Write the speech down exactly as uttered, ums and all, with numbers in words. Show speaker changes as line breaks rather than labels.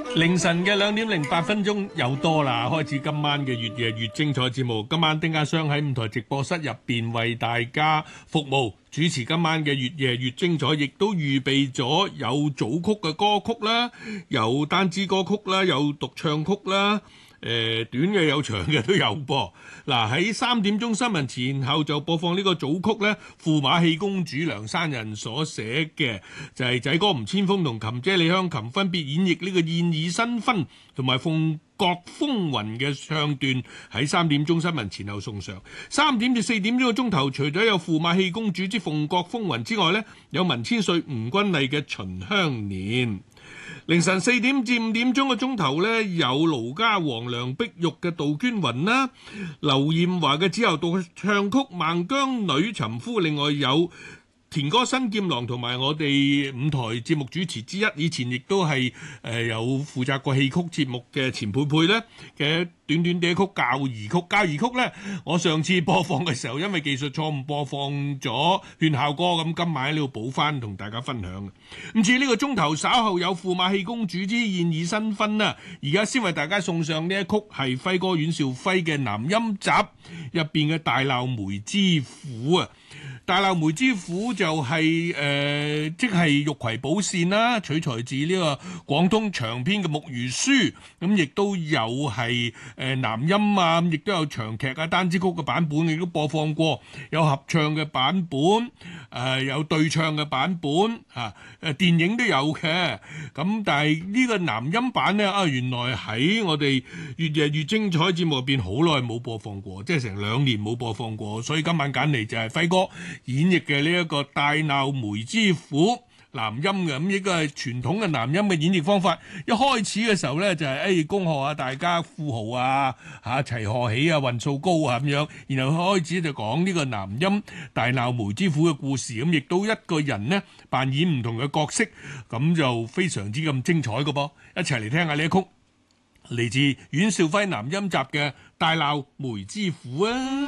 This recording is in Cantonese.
凌晨嘅兩點零八分鐘又多啦，開始今晚嘅越夜越精彩節目。今晚丁家雙喺五台直播室入邊為大家服務，主持今晚嘅越夜越精彩，亦都預備咗有組曲嘅歌曲啦，有單支歌曲啦，有獨唱曲啦。誒、呃、短嘅有長嘅都有噃。嗱，喺三點鐘新聞前後就播放呢個組曲呢，駙馬戲公主梁山人所寫嘅，就係、是、仔哥吳千峰同琴姐李香琴分別演繹呢個燕爾新婚同埋鳳閣風雲嘅唱段，喺三點鐘新聞前後送上。三點至四點鐘嘅鐘頭，除咗有駙馬戲公主之鳳閣風雲之外呢，有文千歲吳君麗嘅秦香年。凌晨四點至五點鐘嘅鐘頭呢，有盧家黃梁碧玉嘅杜鵑雲啦，劉艷華嘅子由獨唱曲《孟姜女尋夫》，另外有田歌新劍郎同埋我哋五台節目主持之一，以前亦都係誒、呃、有負責過戲曲節目嘅錢佩佩呢嘅短短嘅曲《教兒曲》。教兒曲呢，我上次播放嘅時候因為技術錯誤播放咗勸校歌，咁今晚喺呢度補翻同大家分享嘅。咁至於呢個鐘頭稍後有駙馬戲公主之燕爾新婚啦，而家先為大家送上呢一曲係輝哥阮兆輝嘅南音集入邊嘅大鬧梅之虎啊。大鬧梅之虎就係、是、誒、呃，即係玉葵寶扇啦，取材自呢個廣東長篇嘅木魚書，咁亦都有係誒南音啊，亦都有長劇啊、單支曲嘅版本，亦都播放過，有合唱嘅版本，誒、呃、有對唱嘅版本，嚇、啊、誒電影都有嘅。咁但係呢個南音版咧啊，原來喺我哋越夜越精彩節目入邊好耐冇播放過，即係成兩年冇播放過，所以今晚揀嚟就係輝哥演繹嘅呢一個大鬧梅之虎南音嘅，咁呢個係傳統嘅南音嘅演繹方法。一開始嘅時候呢，就係、是、誒恭賀下大家富豪啊嚇齊賀喜啊運數高啊咁樣，然後開始就講呢個南音大鬧梅之虎嘅故事，咁亦都一個人呢扮演唔同嘅角色，咁就非常之咁精彩嘅噃。一齊嚟聽下呢一曲嚟自阮兆輝南音集嘅大鬧梅之虎啊！